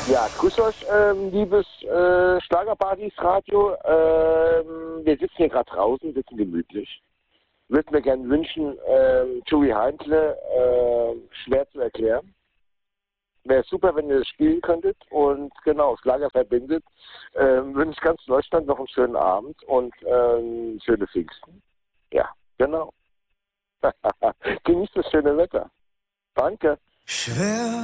Ja, grüß euch, liebes Schlagerpartys Radio. Wir sitzen hier gerade draußen, sitzen gemütlich. Würde mir gerne wünschen, Joey Heintle, schwer zu erklären. Wäre super, wenn ihr das spielen könntet. Und genau, Schlager verbindet. Wünsche ganz Deutschland noch einen schönen Abend und schöne Pfingsten. Ja, genau. Genießt das schöne Wetter. Danke. Schwer